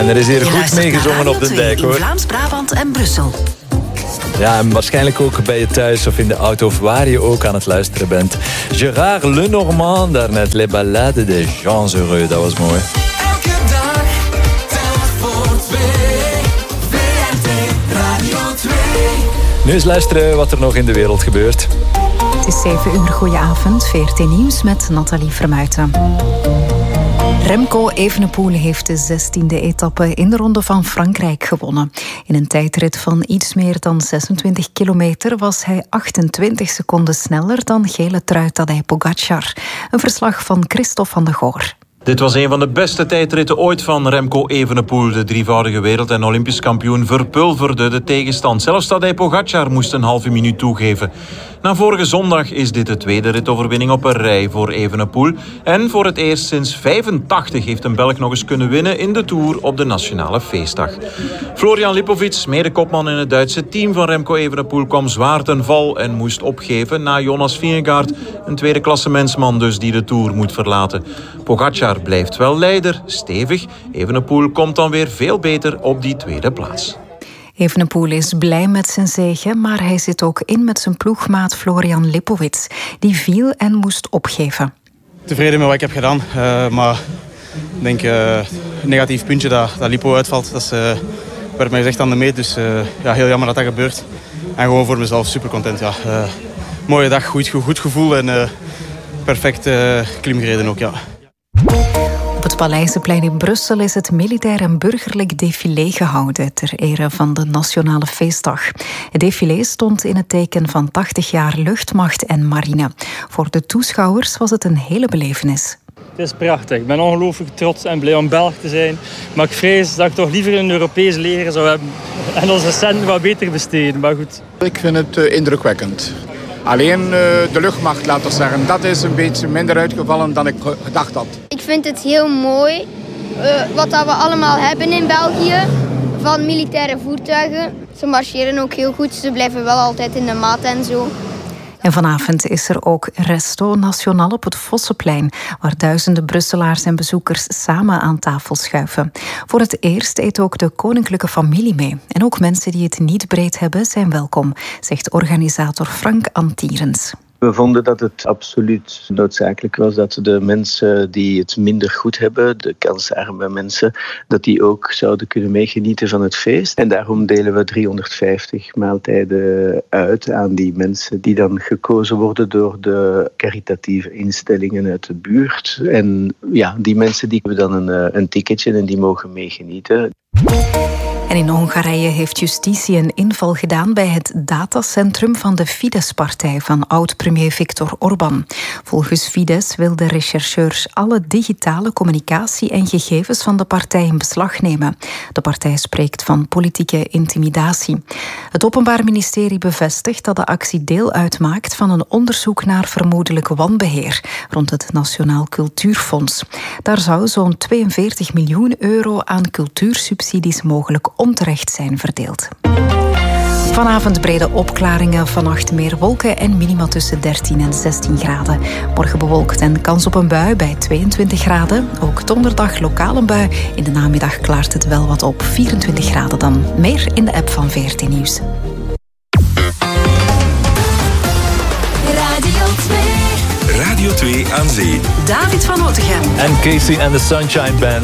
En er is hier goed meegezongen op de dijk, hoor. In Vlaams-Brabant en Brussel. Ja, en waarschijnlijk ook bij je thuis of in de auto of waar je ook aan het luisteren bent. Gérard Lenormand, daarnet Les Ballades des Gens Heureux. Dat was mooi. Elke dag, telt voor twee. VRT Radio 2. Nu eens luisteren wat er nog in de wereld gebeurt. Het is 7 uur, goedenavond. VRT Nieuws met Nathalie Vermuijten. Remco Evenepoel heeft de 16e etappe in de Ronde van Frankrijk gewonnen. In een tijdrit van iets meer dan 26 kilometer was hij 28 seconden sneller dan gele trui Tadej Pogačar. Een verslag van Christophe van der Goor. Dit was een van de beste tijdritten ooit van Remco Evenepoel. De drievoudige wereld- en olympisch kampioen verpulverde de tegenstand. Zelfs Tadej Pogačar moest een halve minuut toegeven. Na vorige zondag is dit de tweede ritoverwinning op een rij voor Evenepoel. En voor het eerst sinds 85 heeft een Belg nog eens kunnen winnen in de Tour op de Nationale Feestdag. Florian Lipovic, mede-kopman in het Duitse team van Remco Evenepoel, kwam zwaar ten val en moest opgeven na Jonas Vingegaard, een tweede klassementsman dus die de Tour moet verlaten. Pogačar blijft wel leider, stevig. Evenepoel komt dan weer veel beter op die tweede plaats. Evenepoel is blij met zijn zege, maar hij zit ook in met zijn ploegmaat Florian Lipovic. Die viel en moest opgeven. Tevreden met wat ik heb gedaan, maar ik denk een negatief puntje dat Lipo uitvalt. Dat werd mij gezegd aan de meet, dus heel jammer dat dat gebeurt. En gewoon voor mezelf super content. Ja. Mooie dag, goed gevoel en perfect klim gereden ook, ja. Op het Paleizenplein in Brussel is het militair en burgerlijk défilé gehouden ter ere van de Nationale Feestdag. Het défilé stond in het teken van 80 jaar luchtmacht en marine. Voor de toeschouwers was het een hele belevenis. Het is prachtig. Ik ben ongelooflijk trots en blij om Belg te zijn. Maar ik vrees dat ik toch liever een Europees leger zou hebben en onze centen wat beter besteden. Maar goed. Ik vind het indrukwekkend. Alleen de luchtmacht, laten we zeggen, dat is een beetje minder uitgevallen dan ik gedacht had. Ik vind het heel mooi wat dat we allemaal hebben in België van militaire voertuigen. Ze marcheren ook heel goed, ze blijven wel altijd in de maat en zo. En vanavond is er ook Resto Nacional op het Vossenplein, waar duizenden Brusselaars en bezoekers samen aan tafel schuiven. Voor het eerst eet ook de koninklijke familie mee. En ook mensen die het niet breed hebben zijn welkom, zegt organisator Frank Antierens. We vonden dat het absoluut noodzakelijk was dat de mensen die het minder goed hebben, de kansarme mensen, dat die ook zouden kunnen meegenieten van het feest. En daarom delen we 350 maaltijden uit aan die mensen die dan gekozen worden door de caritatieve instellingen uit de buurt. En ja, die mensen die hebben dan een ticketje en die mogen meegenieten. En in Hongarije heeft justitie een inval gedaan bij het datacentrum van de Fidesz-partij van oud-premier Viktor Orbán. Volgens Fidesz wilden rechercheurs alle digitale communicatie en gegevens van de partij in beslag nemen. De partij spreekt van politieke intimidatie. Het Openbaar Ministerie bevestigt dat de actie deel uitmaakt van een onderzoek naar vermoedelijk wanbeheer rond het Nationaal Cultuurfonds. Daar zou zo'n 42 miljoen euro aan cultuursubsidies mogelijk onterecht zijn verdeeld. Vanavond brede opklaringen, vannacht meer wolken en minima tussen 13 en 16 graden. Morgen bewolkt en kans op een bui bij 22 graden. Ook donderdag lokaal een bui. In de namiddag klaart het wel wat op, 24 graden dan. Meer in de app van VRT Nieuws. Radio 2 aan zee. David van Otegem. En Casey and the Sunshine Band.